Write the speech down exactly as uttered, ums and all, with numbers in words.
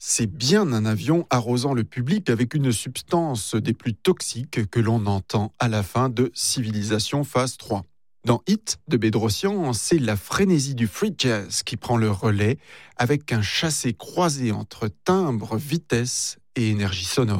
C'est bien un avion arrosant le public avec une substance des plus toxiques que l'on entend à la fin de Civilisation Phase trois. Dans Hit de Bedrosian, c'est la frénésie du free jazz qui prend le relais avec un chassé croisé entre timbre, vitesse et énergie sonore.